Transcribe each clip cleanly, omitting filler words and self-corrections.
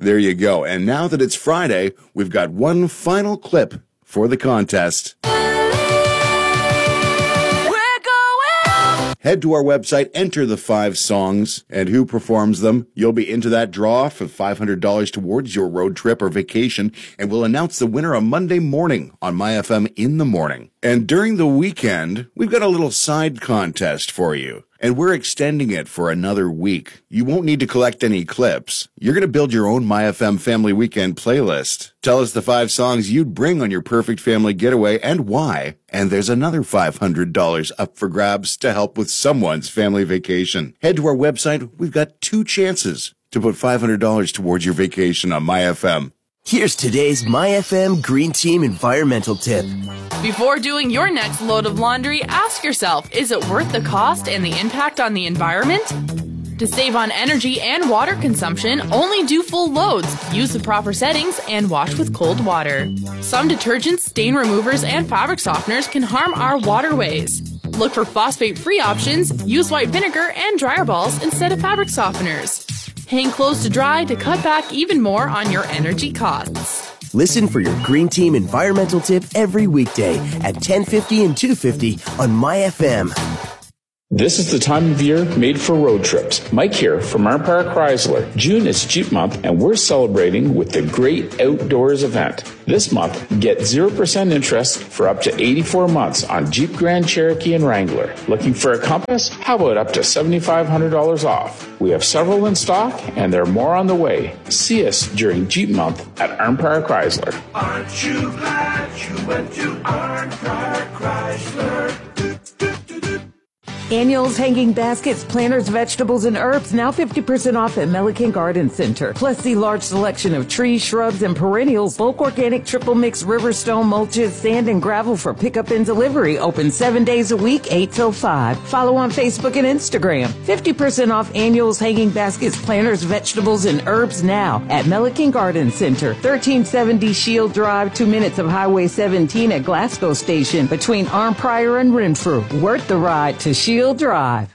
There you go. And now that it's Friday, we've got one final clip for the contest. Head to our website, enter the 5 songs, and who performs them. You'll be into that draw for $500 towards your road trip or vacation, and we'll announce the winner on Monday morning on My FM in the morning. And during the weekend, we've got a little side contest for you, and we're extending it for another week. You won't need to collect any clips. You're going to build your own My FM Family Weekend playlist. Tell us the 5 songs you'd bring on your perfect family getaway and why. And there's another $500 up for grabs to help with someone's family vacation. Head to our website. We've got 2 chances to put $500 towards your vacation on My FM. Here's today's My FM Green Team environmental tip. Before doing your next load of laundry, ask yourself, is it worth the cost and the impact on the environment? To save on energy and water consumption, only do full loads, use the proper settings, and wash with cold water. Some detergents, stain removers, and fabric softeners can harm our waterways. Look for phosphate-free options, use white vinegar and dryer balls instead of fabric softeners. Hang clothes to dry to cut back even more on your energy costs. Listen for your Green Team environmental tip every weekday at 10:50 and 2:50 on My FM. This is the time of year made for road trips. Mike here from Empire Chrysler. June is Jeep month and we're celebrating with the Great Outdoors event. This month, get 0% interest for up to 84 months on Jeep Grand Cherokee and Wrangler. Looking for a Compass? How about up to $7,500 off? We have several in stock and there are more on the way. See us during Jeep month at Empire Chrysler. Aren't you glad you went to Empire Chrysler? Annuals, hanging baskets, planters, vegetables, and herbs now 50% off at Milliken Garden Center. Plus the large selection of trees, shrubs, and perennials, bulk organic, triple mix, Riverstone mulches, sand, and gravel for pickup and delivery. Open 7 days a week, 8 till 5. Follow on Facebook and Instagram. 50% off annuals, hanging baskets, planters, vegetables, and herbs now at Milliken Garden Center. 1370 Shield Drive, 2 minutes of Highway 17 at Glasgow Station between Arnprior and Renfrew. Worth the ride to Shield Drive.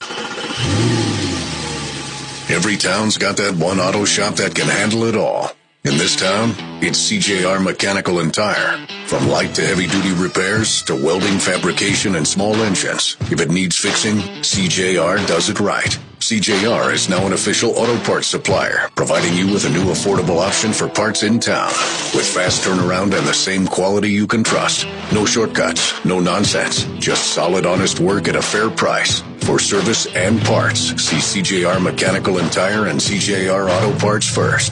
Every town's got that one auto shop that can handle it all. In this town, it's CJR Mechanical and Tire. From light to heavy duty repairs to welding, fabrication, and small engines. If it needs fixing, CJR does it right. CJR is now an official auto parts supplier, providing you with a new affordable option for parts in town. With fast turnaround and the same quality you can trust. No shortcuts, no nonsense, just solid, honest work at a fair price. For service and parts, see CJR Mechanical and Tire and CJR Auto Parts first.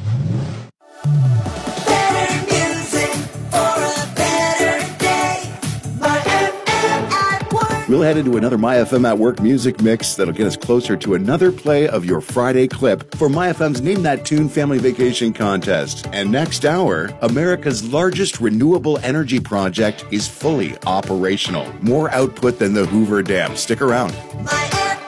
We'll head into another My FM at Work music mix that'll get us closer to another play of your Friday clip for My FM's Name That Tune Family Vacation Contest. And next hour, America's largest renewable energy project is fully operational. More output than the Hoover Dam. Stick around.